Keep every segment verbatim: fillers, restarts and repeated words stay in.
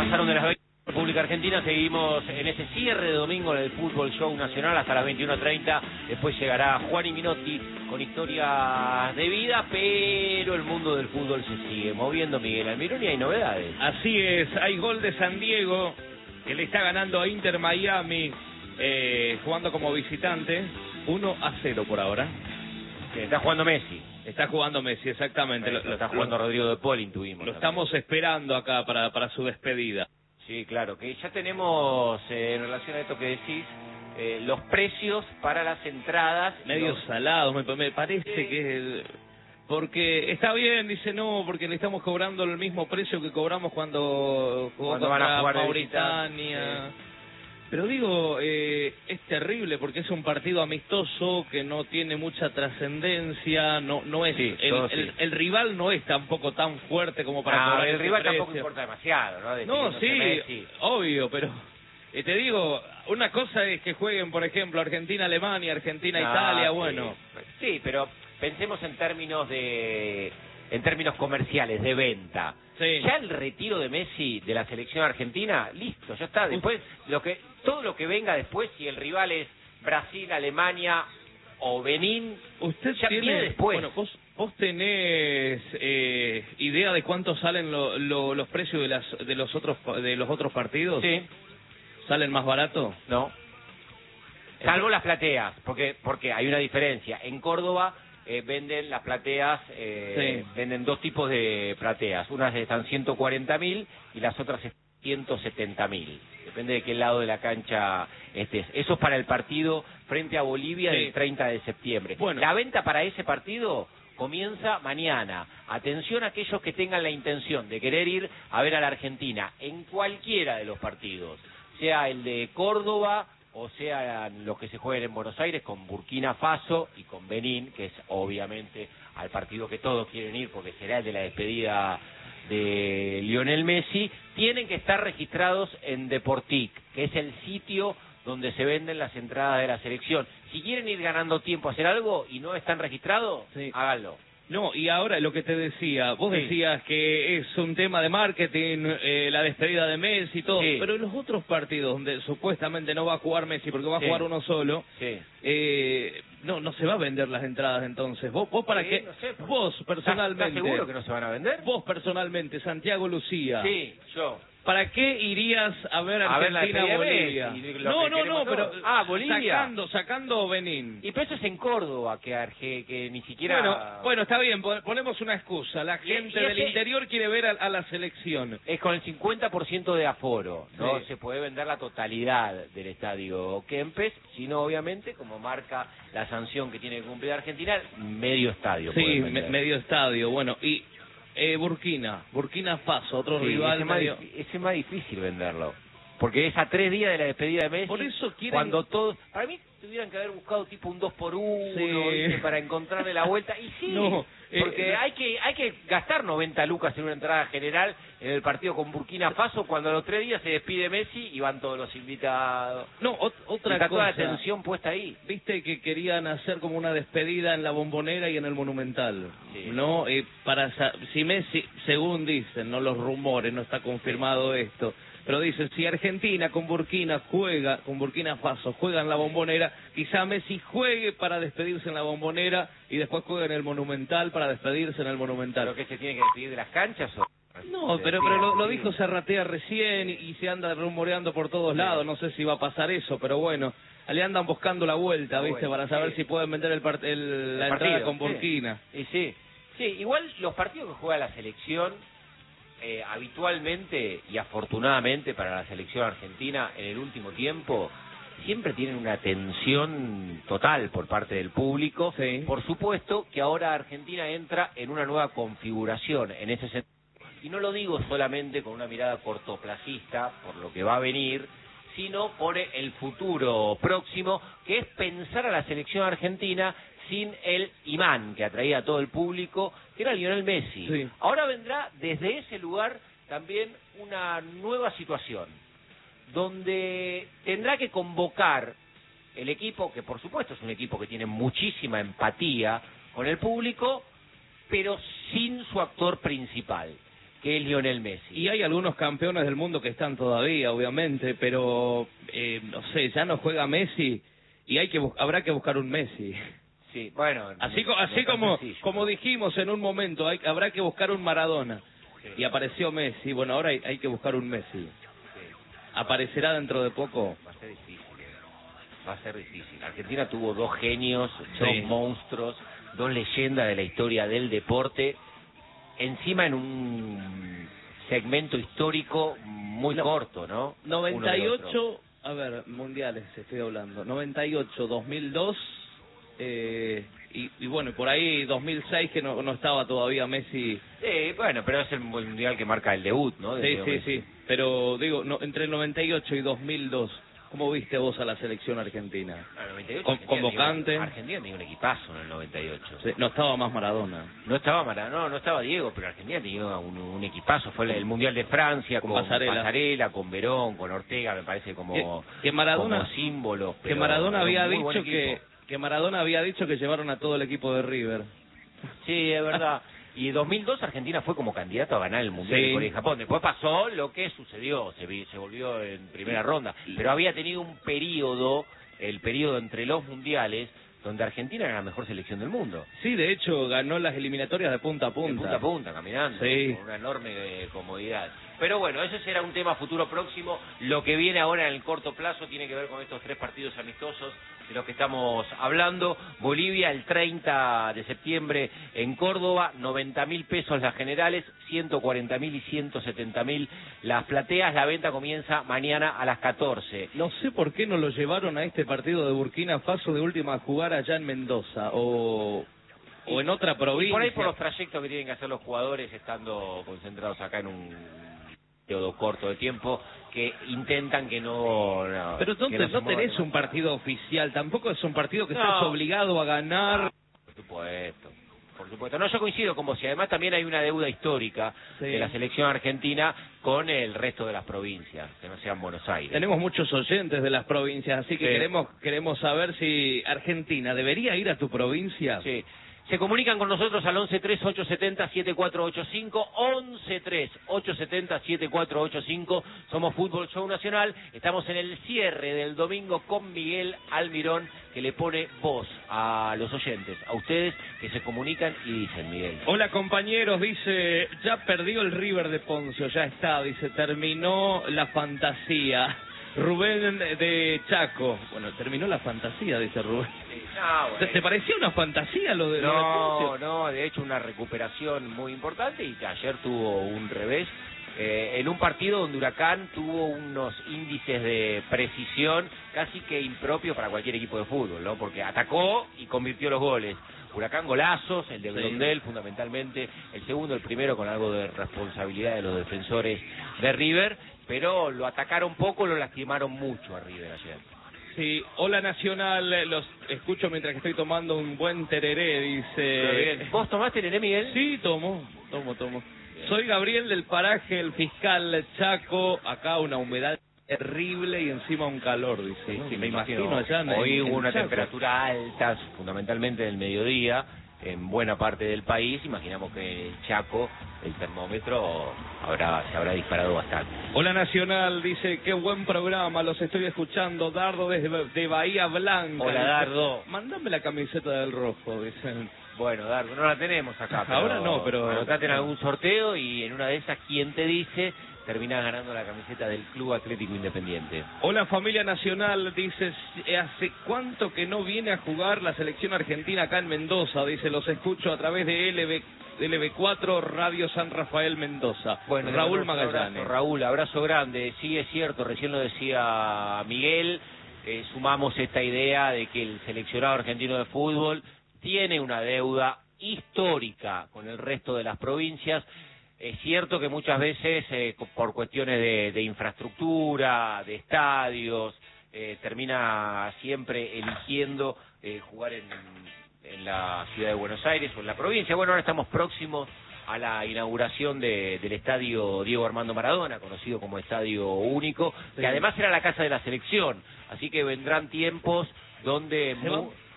Pasaron de las veinte en República Argentina, seguimos en este cierre de domingo en el Fútbol Show Nacional hasta las veintiuna treinta. Después llegará Juan y Minotti con historias de vida, pero el mundo del fútbol se sigue moviendo, Miguel Almirón, y hay novedades. Así es, hay gol de San Diego, que le está ganando a Inter Miami, eh, jugando como visitante, uno a cero por ahora. Que está jugando Messi. Está jugando Messi, exactamente. Lo, lo, está jugando lo, Rodrigo de Paul, intuimos. Lo también. estamos esperando acá para, para su despedida. Sí, claro, que ya tenemos, eh, en relación a esto que decís, eh, los precios para las entradas. Medio los... salados, me, me parece sí. que... Porque está bien, dice no, porque le estamos cobrando el mismo precio que cobramos cuando jugó cuando van a jugar Mauritania. Sí. Pero digo, eh, es terrible porque es un partido amistoso que no tiene mucha trascendencia, no no es sí, el, sí. el, el rival no es tampoco tan fuerte como para ah, cobrar el ese rival precio. Tampoco importa demasiado, ¿no? No, sí, Messi. Obvio, pero eh, te digo, una cosa es que jueguen, por ejemplo, Argentina-Alemania, Argentina-Italia, ah, bueno. Sí. sí, pero pensemos en términos de en términos comerciales, de venta. Sí. Ya el retiro de Messi de la selección argentina, listo, ya está. Después, lo que todo lo que venga después, si el rival es Brasil, Alemania o Benín, usted ya tiene, viene después. Bueno, vos, vos tenés eh, idea de cuánto salen lo, lo, los precios de las de los otros de los otros partidos. Sí. ¿Salen más barato? No. Salvo las plateas, porque porque hay una diferencia. En Córdoba Eh, venden las plateas, eh, sí. venden dos tipos de plateas, unas están ciento cuarenta mil y las otras ciento setenta mil, depende de qué lado de la cancha estés. Eso es para el partido frente a Bolivia sí. del treinta de septiembre. Bueno. La venta para ese partido comienza mañana. Atención a aquellos que tengan la intención de querer ir a ver a la Argentina en cualquiera de los partidos, sea el de Córdoba, o sea, los que se jueguen en Buenos Aires con Burkina Faso y con Benín, que es obviamente al partido que todos quieren ir porque será el de la despedida de Lionel Messi, tienen que estar registrados en Deportic, que es el sitio donde se venden las entradas de la selección. Si quieren ir ganando tiempo a hacer algo y no están registrados, sí. háganlo. No, y ahora lo que te decía, vos sí. decías que es un tema de marketing, eh, la despedida de Messi y todo, sí. pero en los otros partidos donde supuestamente no va a jugar Messi porque va a sí. jugar uno solo, sí. eh, no no se va a vender las entradas entonces. ¿Vos, vos para sí, qué? No sé, vos personalmente. ¿Estás seguro que no se van a vender? Vos personalmente, Santiago Lucía. Sí, yo. ¿Para qué irías a ver Argentina-Bolivia? No, no, no, pero ah, Bolivia. Sacando, sacando Benín. Y pero eso es en Córdoba, que, Arge, que ni siquiera... Bueno, bueno, está bien, ponemos una excusa. La gente del interior quiere ver a, a la selección. Es con el cincuenta por ciento de aforo, ¿no? Sí. Se puede vender la totalidad del estadio Kempes, sino obviamente, como marca la sanción que tiene que cumplir Argentina, medio estadio. Sí, me, medio estadio, bueno, y... Eh, Burkina, Burkina Faso, otro sí, rival. Ese, medio... más, ese es más difícil venderlo, porque es a tres días de la despedida de Messi. Por eso quieren... Cuando todos... Para mí tuvieran que haber buscado tipo un dos por uno, sí. ¿viste? Para encontrarle la vuelta. Y sí, no, porque eh, hay que hay que gastar noventa lucas en una entrada general en el partido con Burkina Faso cuando a los tres días se despide Messi y van todos los invitados. No, ot otra Está cosa. Toda la atención puesta ahí. Viste que querían hacer como una despedida en la Bombonera y en el Monumental, sí. ¿no? Eh, para si Messi, según dicen, no los rumores, no está confirmado sí. esto, pero dicen, si Argentina con Burkina juega, con Burkina Faso juega en la Bombonera, quizá Messi juegue para despedirse en la Bombonera y después juegue en el Monumental para despedirse en el Monumental. ¿Pero qué se tiene que despedir de las canchas o...? No, pero pero lo, lo dijo Serratea recién y, y se anda rumoreando por todos sí. lados, no sé si va a pasar eso, pero bueno, le andan buscando la vuelta, ¿viste? Bueno, para saber sí. si pueden vender el, part el, el la partido, entrada con Burkina. Sí. Y sí, sí, igual los partidos que juega la selección, eh, habitualmente y afortunadamente para la selección argentina en el último tiempo, siempre tienen una atención total por parte del público. Sí. Por supuesto que ahora Argentina entra en una nueva configuración en ese sentido. Y no lo digo solamente con una mirada cortoplacista por lo que va a venir, sino por el futuro próximo, que es pensar a la selección argentina sin el imán que atraía a todo el público, que era Lionel Messi. Sí. Ahora vendrá desde ese lugar también una nueva situación, donde tendrá que convocar el equipo, que por supuesto es un equipo que tiene muchísima empatía con el público, pero sin su actor principal, que es Lionel Messi. Y hay algunos campeones del mundo que están todavía, obviamente, pero eh, no sé, ya no juega Messi y hay que habrá que buscar un Messi. Sí, bueno, así no, así no como sencillo, como ¿no? dijimos en un momento, hay, habrá que buscar un Maradona. Sí. Y apareció Messi. Bueno, ahora hay, hay que buscar un Messi. Sí. ¿Aparecerá dentro de poco? Va a ser difícil. Va a ser difícil. Argentina tuvo dos genios, sí. dos monstruos, dos leyendas de la historia del deporte, encima en un segmento histórico muy no, corto, ¿no? noventa y ocho, a ver, mundiales estoy hablando, noventa y ocho, dos mil dos, eh, y, y bueno, por ahí dos mil seis que no, no estaba todavía Messi. Sí, bueno, pero es el mundial que marca el debut, ¿no? Sí, sí, sí, pero digo, no, entre el noventa y ocho y dos mil dos, ¿cómo viste vos a la selección argentina? Ah, noventa y ocho, Con, Argentina convocante. Tenía, Argentina tenía un equipazo en el noventa y ocho. Sí, no estaba más Maradona. No estaba Maradona, no, no estaba Diego, pero Argentina tenía un, un equipazo. Fue el, el Mundial de Francia con, con Pasarela. Pasarela, con Verón, con Ortega, me parece como, que, que Maradona, como símbolo. Que Maradona había dicho que, que Maradona había dicho que llevaron a todo el equipo de River. Sí, es verdad. Y dos mil dos Argentina fue como candidato a ganar el Mundial sí. de Corea y Japón. Después pasó lo que sucedió, se, vi, se volvió en primera ronda. Pero había tenido un periodo, el periodo entre los mundiales, donde Argentina era la mejor selección del mundo. Sí, de hecho, ganó las eliminatorias de punta a punta. De punta a punta, caminando, sí. con una enorme eh, comodidad. Pero bueno, eso será un tema futuro próximo. Lo que viene ahora en el corto plazo tiene que ver con estos tres partidos amistosos de los que estamos hablando. Bolivia el treinta de septiembre en Córdoba, noventa mil pesos las generales, ciento cuarenta mil y ciento setenta mil las plateas. La venta comienza mañana a las catorce. No sé por qué no lo llevaron a este partido de Burkina Faso de última a jugar allá en Mendoza o... o en otra provincia. Y por ahí por los trayectos que tienen que hacer los jugadores estando concentrados acá en un periodo corto de tiempo, que intentan que no... no Pero entonces no, no tenés demasiado. Un partido oficial, tampoco es un partido que no. Estás obligado a ganar. No, por supuesto, por supuesto. No, yo coincido con vos, y además también hay una deuda histórica sí. de la selección argentina con el resto de las provincias, que no sean Buenos Aires. Tenemos muchos oyentes de las provincias, así que sí. queremos queremos saber si Argentina debería ir a tu provincia. Sí. Se comunican con nosotros al once tres ocho siete cero siete cuatro ocho cinco, once tres ocho siete cero siete cuatro ocho cinco. Somos Fútbol Show Nacional. Estamos en el cierre del domingo con Miguel Almirón, que le pone voz a los oyentes, a ustedes que se comunican y dicen, Miguel. Hola compañeros, dice, ya perdió el River de Poncio, ya está, dice, terminó la fantasía. Rubén de Chaco. Bueno, terminó la fantasía, dice Rubén. No, bueno. ¿Te parecía una fantasía lo de No, lo de no, de hecho una recuperación muy importante y que ayer tuvo un revés. Eh, en un partido donde Huracán tuvo unos índices de precisión casi que impropios para cualquier equipo de fútbol, ¿no? Porque atacó y convirtió los goles. Huracán golazos, el de Blondel sí. fundamentalmente, el segundo, el primero con algo de responsabilidad de los defensores de River, pero lo atacaron poco, lo lastimaron mucho a River ayer. Sí, hola Nacional, los escucho mientras que estoy tomando un buen tereré, dice... ¿Vos tomás tereré, Miguel? Sí, tomo, tomo, tomo. Bien. Soy Gabriel del paraje El Fiscal Chaco, acá una humedad terrible y encima un calor, dice. Sí, ¿no? sí, me imagino. imagino allá en, Hoy hubo en una Chaco. temperatura alta, fundamentalmente del mediodía, en buena parte del país. Imaginamos que en Chaco el termómetro habrá se habrá disparado bastante. Hola Nacional, dice, qué buen programa, los estoy escuchando. Dardo desde de Bahía Blanca. Hola Dardo. Mándame la camiseta del rojo, dicen. Bueno, Dardo, no la tenemos acá. Pero ahora no, pero... anotate en algún sorteo y en una de esas, ¿quién te dice? Terminás ganando la camiseta del Club Atlético Independiente. Hola familia Nacional, dice, ¿hace cuánto que no viene a jugar la selección argentina acá en Mendoza? Dice, los escucho a través de L B, L B cuatro Radio San Rafael Mendoza. Bueno, Raúl Magallanes. Abrazo, Raúl, abrazo grande. Sí, es cierto, recién lo decía Miguel, eh, sumamos esta idea de que el seleccionado argentino de fútbol tiene una deuda histórica con el resto de las provincias. Es cierto que muchas veces, eh, por cuestiones de, de infraestructura, de estadios, eh, termina siempre eligiendo eh, jugar en, en la ciudad de Buenos Aires o en la provincia. Bueno, ahora estamos próximos a la inauguración de, del estadio Diego Armando Maradona, conocido como Estadio Único, sí. que además era la casa de la selección. Así que vendrán tiempos donde... Se va,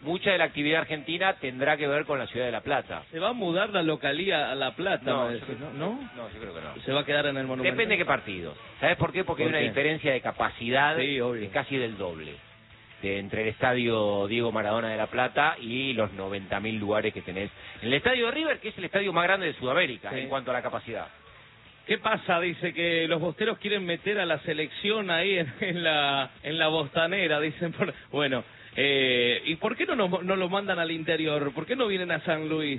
mucha de la actividad argentina tendrá que ver con la ciudad de La Plata. ¿Se va a mudar la localía a La Plata? No, me yo decís, creo, ¿no? ¿No? no, yo creo que no. ¿Se va a quedar en el Monumental? Depende de qué partido. ¿Sabes por qué? Porque ¿Por hay una qué? diferencia de capacidad Sí, obvio. de casi del doble de, entre el estadio Diego Maradona de La Plata y los noventa mil lugares que tenés en el estadio de River, que es el estadio más grande de Sudamérica, sí, en cuanto a la capacidad. ¿Qué pasa? Dice que los bosteros quieren meter a la selección ahí en, en la en la bostanera, dicen. Por, bueno, eh, ¿y por qué no, nos, no lo mandan al interior? ¿Por qué no vienen a San Luis?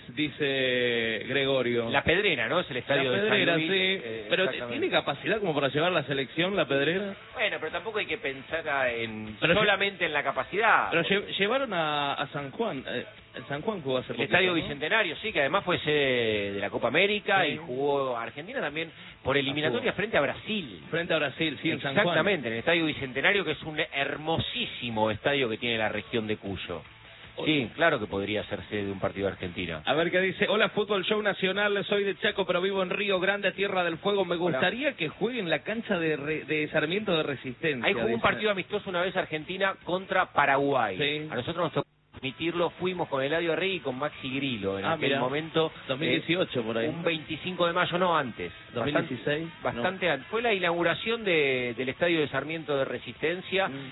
Dice Gregorio. La Pedrera, ¿no? Es el estadio la Pedrera, de San Luis. Sí. Eh, pero ¿tiene capacidad como para llevar la selección, la Pedrera? Bueno, pero tampoco hay que pensar en pero solamente en la capacidad. Pero porque... llevaron a, a San Juan. Eh, San Juan jugó hace poco. El Estadio ¿no? Bicentenario, sí, que además fue sede de la Copa América, sí, y jugó Argentina también por eliminatoria frente a Brasil. Frente a Brasil, sí, en San Juan. Exactamente, en el Estadio Bicentenario, que es un hermosísimo estadio que tiene la región de Cuyo. Sí, claro que podría ser sede de un partido de Argentina. A ver qué dice. Hola, Fútbol Show Nacional, soy de Chaco, pero vivo en Río Grande, Tierra del Fuego. Me gustaría Hola. que juegue en la cancha de, re, de Sarmiento de Resistencia. Ahí jugó dice. un partido amistoso una vez Argentina contra Paraguay. Sí. A nosotros nos tocó transmitirlo, fuimos con Eladio Arregui y con Maxi Grillo en ah, aquel mira. momento. dos mil dieciocho, eh, por ahí. Un veinticinco de mayo, no antes. dos mil dieciséis. Bastante, bastante no. antes. Fue la inauguración de, del estadio de Sarmiento de Resistencia, mm.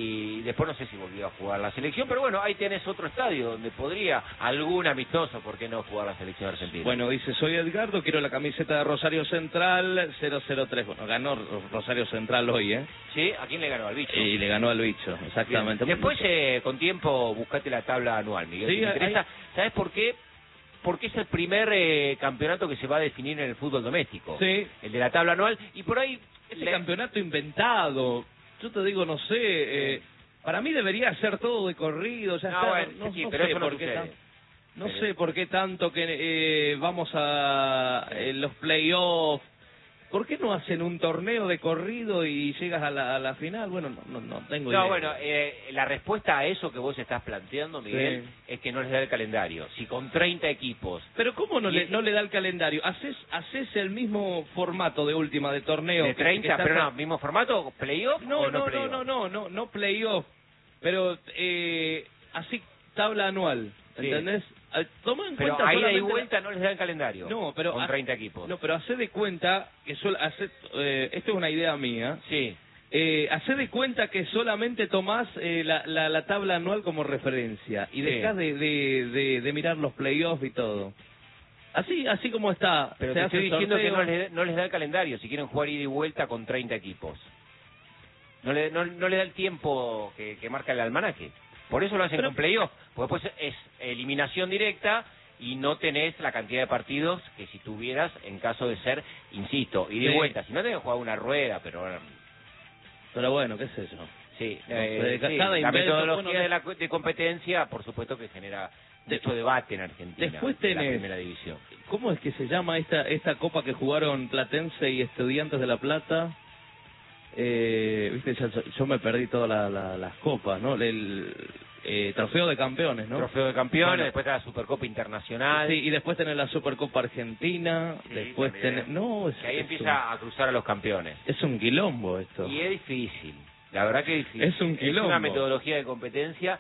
y después no sé si volvió a jugar la selección, pero bueno, ahí tenés otro estadio donde podría algún amistoso, ¿por qué no jugar la selección argentina? Bueno, dice, soy Edgardo, quiero la camiseta de Rosario Central cero cero tres. Bueno, ganó Rosario Central hoy, ¿eh? Sí, ¿a quién le ganó? Al Bicho. Y le ganó al Bicho, exactamente. Bien. Después, eh, con tiempo, buscate la tabla anual, Miguel. Sí, me interesa. hay... ¿Sabes por qué? Porque es el primer eh, campeonato que se va a definir en el fútbol doméstico. Sí. El de la tabla anual. Y por ahí... Ese le... campeonato inventado, yo te digo, no sé, eh, para mí debería ser todo de corrido. Ya no, está, bueno, no, sí, no pero sé eso no por qué sucede. tan, No pero... sé por qué tanto que eh, vamos a eh, los playoffs. ¿Por qué no hacen un torneo de corrido y llegas a la, a la final? Bueno, no, no, no tengo idea. No, bueno, eh, la respuesta a eso que vos estás planteando, Miguel, sí. es que no les da el calendario. Si con treinta equipos... Pero ¿cómo no, le, no le da el calendario? ¿Haces, haces el mismo formato de última de torneo? ¿De treinta? Que, que pero no, ¿mismo formato? ¿Playoff no, o no, no play-off? No, no, no, no, no playoff. Pero eh, así tabla anual, ¿entendés? Sí. Toma en pero cuenta a ida y vuelta la... no les da el calendario. No, pero con treinta equipos. No, pero hacé de cuenta que solo hace, eh, esto es una idea mía. Sí. Eh, hacé de cuenta que solamente tomás eh, la, la, la tabla anual como referencia y dejás sí. de, de, de, de mirar los playoffs y todo. Así así como está. Pero te estoy diciendo sorteo. que no les, no les da el calendario si quieren jugar ida y vuelta con treinta equipos. No le, no, no le da el tiempo que, que marca el almanaque. Por eso lo hacen pero, con playoff, porque después es eliminación directa y no tenés la cantidad de partidos que si tuvieras en caso de ser, insisto, y de sí. vuelta. Si no tenés que jugar una rueda, pero... Pero bueno, qué sé yo. Sí, no, eh, sí. Cada la invento, metodología bueno, de, la, de competencia, por supuesto que genera mucho debate en Argentina. Después tenés, en la primera división. ¿Cómo es que se llama esta esta copa que jugaron Platense y Estudiantes de La Plata? Eh, viste, yo, yo me perdí todas la, la, las copas, ¿no? El eh, trofeo de campeones, ¿no? Trofeo de campeones, bueno, después está la Supercopa Internacional. Sí, y después tenés la Supercopa Argentina, sí, después tenés... No, es, que ahí es empieza un, a cruzar a los campeones. Es un quilombo esto. Y es difícil, la verdad que es difícil. Es un quilombo. Es una metodología de competencia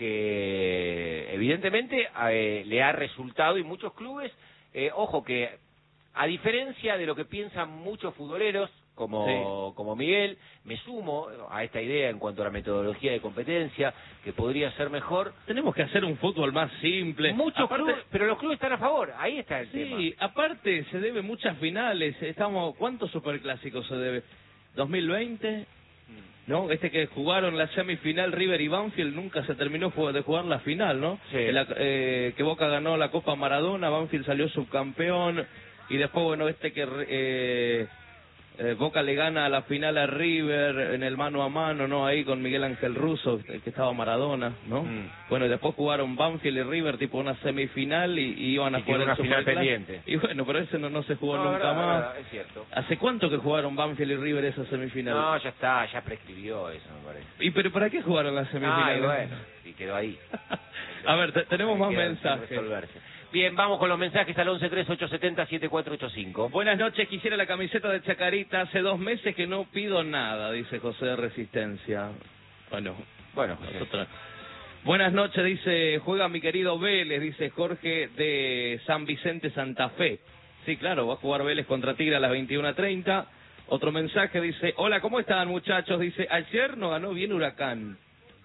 que evidentemente eh, le ha resultado, y muchos clubes, eh, ojo que a diferencia de lo que piensan muchos futboleros, como, sí. como Miguel, me sumo a esta idea en cuanto a la metodología de competencia, que podría ser mejor. Tenemos que hacer un fútbol más simple. Muchos aparte, clubes, pero los clubes están a favor, ahí está el sí, tema. Sí, aparte se debe muchas finales, estamos, ¿cuántos superclásicos se debe? ¿dos mil veinte? ¿No? Este que jugaron la semifinal River y Banfield, nunca se terminó de jugar la final, ¿no? Sí. La, eh, que Boca ganó la Copa Maradona, Banfield salió subcampeón, y después, bueno, este que... Eh, Eh, Boca le gana a la final a River en el mano a mano, ¿no? Ahí con Miguel Ángel Russo, que estaba Maradona, ¿no? Mm. Bueno, y después jugaron Banfield y River, tipo una semifinal, y, y iban a y jugar una final pendiente. Y bueno, pero ese no, no se jugó no, nunca verdad, más. Verdad, es cierto. ¿Hace cuánto que jugaron Banfield y River esa semifinal? No, ya está, ya prescribió eso, me parece. ¿Y pero para qué jugaron la semifinal? Ah, bueno, y quedó ahí. A ver, te, tenemos más queda mensajes. Bien, vamos con los mensajes al once tres ocho siete cero siete cuatro ocho cinco. Buenas noches, quisiera la camiseta de Chacarita. Hace dos meses que no pido nada, dice José de Resistencia. Bueno, bueno, José. Nosotros... Buenas noches, dice, juega mi querido Vélez, dice Jorge de San Vicente, Santa Fe. Sí, claro, va a jugar Vélez contra Tigre a las veintiuna treinta. Otro mensaje dice, hola, ¿cómo están, muchachos? Dice, ayer no ganó bien Huracán.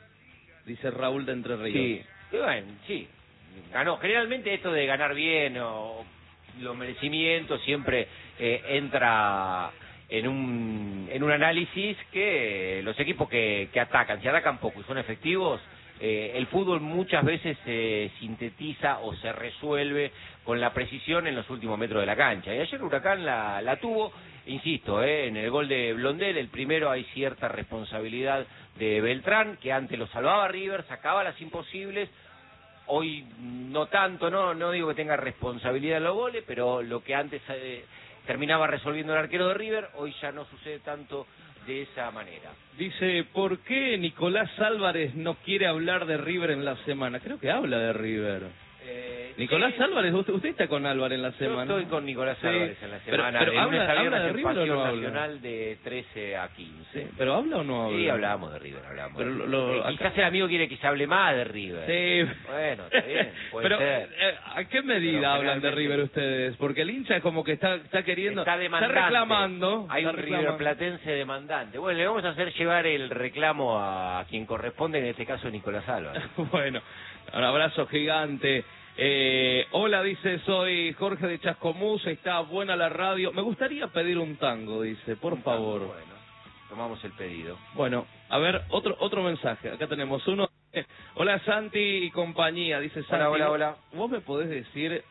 Dice Raúl de Entre Ríos. Sí, bueno, sí, ganó. Generalmente esto de ganar bien o los merecimientos siempre eh, entra en un en un análisis que los equipos que, que atacan, si atacan poco y son efectivos, eh, el fútbol muchas veces se sintetiza o se resuelve con la precisión en los últimos metros de la cancha. Y ayer Huracán la, la tuvo, insisto, eh, en el gol de Blondel, el primero hay cierta responsabilidad de Beltrán, que antes lo salvaba River, sacaba las imposibles. Hoy no tanto, no no digo que tenga responsabilidad en los goles, pero lo que antes eh, terminaba resolviendo el arquero de River, hoy ya no sucede tanto de esa manera. Dice, ¿por qué Nicolás Álvarez no quiere hablar de River en la semana? Creo que habla de River. Eh, Nicolás sí. Álvarez, usted, usted está con Álvarez en la semana. Yo estoy con Nicolás sí. Álvarez en la semana. Pero, pero de habla, lunes a habla viernes de en River o Pasión no habla. Nacional de trece a quince. Sí, pero ¿habla o no habla? Sí, hablábamos de River, hablábamos. Pero de lo, River. lo, Eh, quizás el amigo quiere que se hable más de River. Sí. Bueno, está bien, puede pero, ser. Eh, ¿a qué medida Pero hablan de generalmente- River ustedes? Porque el hincha es como que está está queriendo... Está demandante. Está reclamando. Hay está un reclamando. River Platense demandante. Bueno, le vamos a hacer llevar el reclamo a quien corresponde, en este caso Nicolás Álvarez. Bueno, un abrazo gigante. Eh, hola, dice, soy Jorge de Chascomús, está buena la radio. Me gustaría pedir un tango, dice, por Un favor. tango, Bueno, tomamos el pedido. Bueno, a ver, otro otro mensaje. Acá tenemos uno. Hola, Santi y compañía, dice Santi. Hola, hola, hola. ¿Vos me podés decir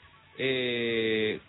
eh,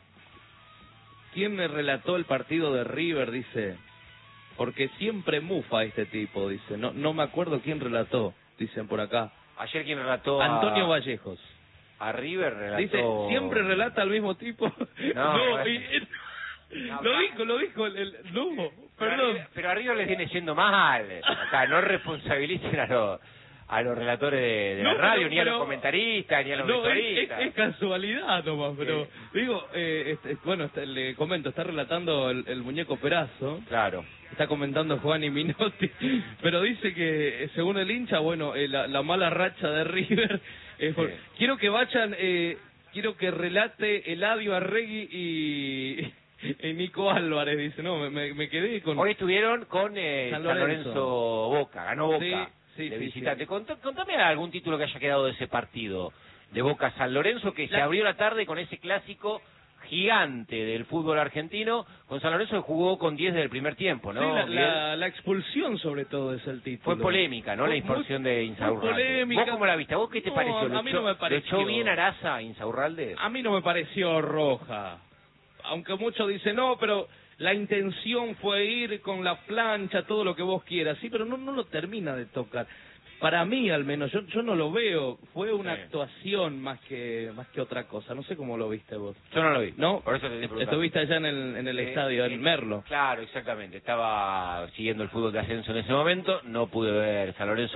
quién me relató el partido de River? Dice, porque siempre mufa este tipo, dice. No no me acuerdo quién relató, dicen por acá. Ayer quien relató a... Antonio Vallejos. A River relató... Dice, siempre relata al mismo tipo. No, no, no, y- no, lo no. dijo, lo dijo el, el- no, Pero a perdón. River- Pero a River les viene yendo mal. Acá no responsabilicen a los, a los relatores de, de No, la radio, pero- ni a los pero- comentaristas, ni a los No, es, es- vestuaristas. es casualidad nomás, pero Sí. digo, eh, este, bueno, este, le comento, está relatando el, el muñeco Perazo, Claro. está comentando Juan y Minotti, pero dice que eh, según el hincha, bueno, eh, la, la mala racha de River, es por- Sí. quiero que vayan, eh, quiero que relate Eladio Arregui y, y Nico Álvarez, dice, no, me- me, me quedé con... Hoy estuvieron con eh, San San, Lorenzo. Lorenzo. Boca, ganó Boca Sí, sí, de sí, visitante. sí. Contá- Contame algún título que haya quedado de ese partido de Boca San Lorenzo, que se La- abrió la tarde con ese clásico gigante del fútbol argentino, con San Lorenzo que jugó con diez desde el primer tiempo, ¿no? Sí, la, Miguel? la, la expulsión sobre todo es el título. Fue polémica, ¿no? La Muy- expulsión de muy Insaurralde. polémica. ¿Vos cómo la viste? ¿A vos qué te No, pareció? ¿Lo a mí echó- no me ¿Lo pareció. echó bien Araza Insaurralde? A mí no me pareció roja. Aunque muchos dicen, no, pero la intención fue ir con la plancha, todo lo que vos quieras. Sí, pero no, no lo termina de tocar. Para mí, al menos, yo, yo no lo veo. Fue una Sí. actuación más que más que otra cosa. No sé cómo lo viste vos. Yo no lo vi. ¿No? Por eso te estoy preguntando. Estuviste allá en el, en el Eh, estadio, eh, en Merlo. Claro, exactamente. Estaba siguiendo el fútbol de ascenso en ese momento. No pude ver San Lorenzo